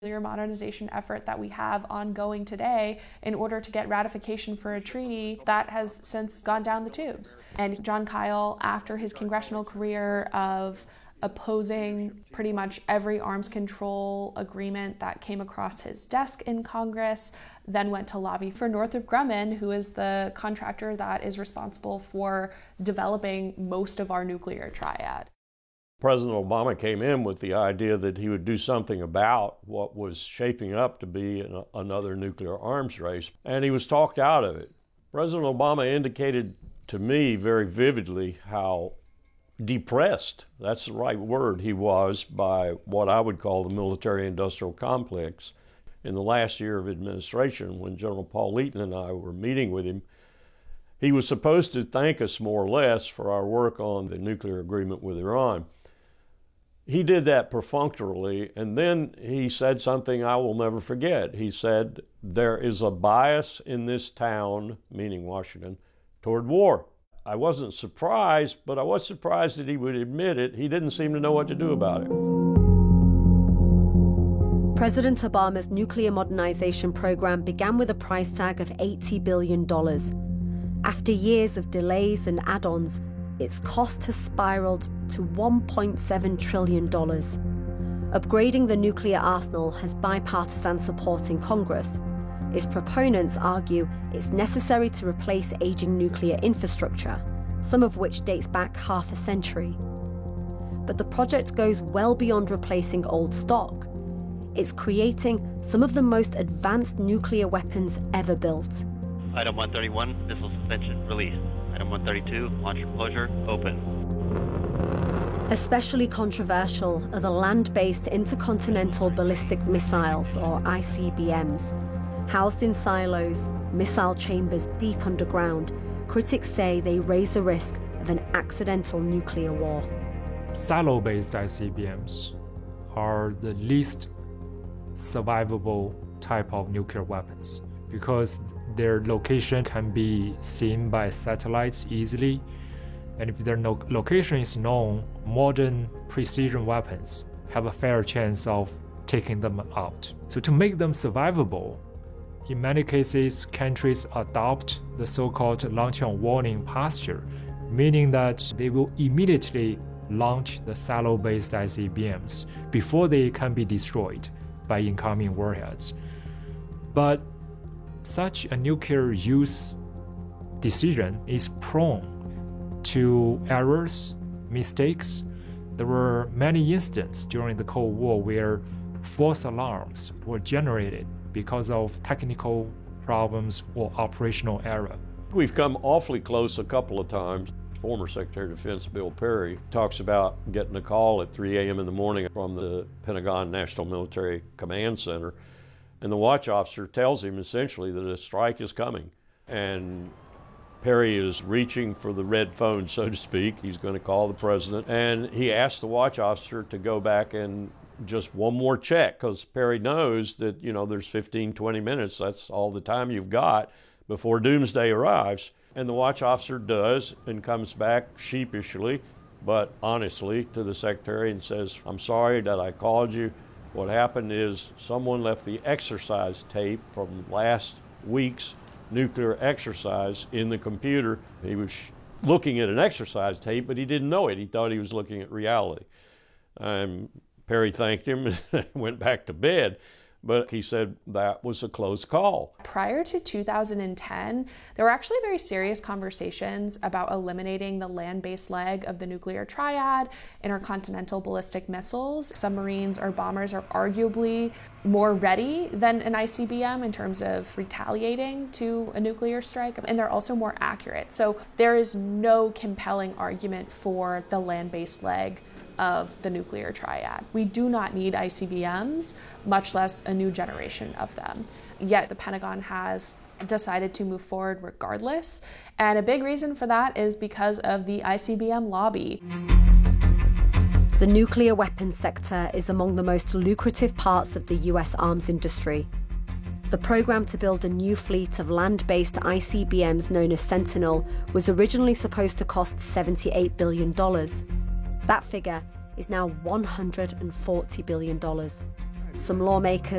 modernization effort that we have ongoing today in order to get ratification for a treaty that has since gone down the tubes. And Jon Kyl, after his congressional career of opposing pretty much every arms control agreement that came across his desk in Congress, then went to lobby for Northrop Grumman, who is the contractor that is responsible for developing most of our nuclear triad. President Obama came in with the idea that he would do something about what was shaping up to be another nuclear arms race, and he was talked out of it. President Obama indicated to me very vividly how depressed, that's the right word, he was by what I would call the military-industrial complex. In the last year of administration, when General Paul Eaton and I were meeting with him, he was supposed to thank us more or less for our work on the nuclear agreement with Iran. He did that perfunctorily, and then he said something I will never forget. He said, "There is a bias in this town," meaning Washington, "toward war." I wasn't surprised, but I was surprised that he would admit it. He didn't seem to know what to do about it. President Obama's nuclear modernization program began with a price tag of $80 billion. After years of delays and add-ons, its cost has spiraled to $1.7 trillion. Upgrading the nuclear arsenal has bipartisan support in Congress. Its proponents argue it's necessary to replace aging nuclear infrastructure, some of which dates back half a century. But the project goes well beyond replacing old stock. It's creating some of the most advanced nuclear weapons ever built. Item 131, missile suspension released. Item 132, launcher closure open. Especially controversial are the land-based intercontinental ballistic missiles, or ICBMs. Housed in silos, missile chambers deep underground, critics say they raise the risk of an accidental nuclear war. Silo-based ICBMs are the least survivable type of nuclear weapons because their location can be seen by satellites easily, and if their location is known, modern precision weapons have a fair chance of taking them out. So to make them survivable, in many cases, countries adopt the so-called launch on warning posture, meaning that they will immediately launch the silo-based ICBMs before they can be destroyed by incoming warheads. But such a nuclear use decision is prone to errors, mistakes. There were many incidents during the Cold War where false alarms were generated because of technical problems or operational error. We've come awfully close a couple of times. Former Secretary of Defense Bill Perry talks about getting a call at 3 a.m. in the morning from the Pentagon National Military Command Center, and the watch officer tells him essentially that a strike is coming. And Perry is reaching for the red phone, so to speak. He's going to call the president, and he asks the watch officer to go back and just one more check, because Perry knows that, there's 15, 20 minutes. That's all the time you've got before doomsday arrives. And the watch officer does and comes back sheepishly, but honestly, to the secretary and says, "I'm sorry that I called you. What happened is someone left the exercise tape from last week's nuclear exercise in the computer." He was looking at an exercise tape, but he didn't know it. He thought he was looking at reality. Perry thanked him and went back to bed, but he said that was a close call. Prior to 2010, there were actually very serious conversations about eliminating the land-based leg of the nuclear triad, intercontinental ballistic missiles. Submarines or bombers are arguably more ready than an ICBM in terms of retaliating to a nuclear strike, and they're also more accurate. So there is no compelling argument for the land-based leg of the nuclear triad. We do not need ICBMs, much less a new generation of them. Yet the Pentagon has decided to move forward regardless, and a big reason for that is because of the ICBM lobby. The nuclear weapons sector is among the most lucrative parts of the US arms industry. The program to build a new fleet of land-based ICBMs known as Sentinel was originally supposed to cost $78 billion. That figure is now $140 billion. Some lawmakers